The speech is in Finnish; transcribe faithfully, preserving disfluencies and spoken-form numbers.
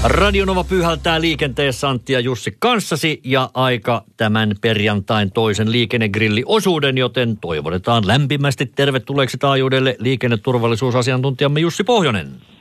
Radionova pyyhältää liikenteessä Antti ja Jussi kanssasi ja aika tämän perjantain toisen liikennegrilliosuuden, joten toivotetaan lämpimästi tervetulleeksi taajuudelle liikenneturvallisuusasiantuntijamme Jussi Pohjonen.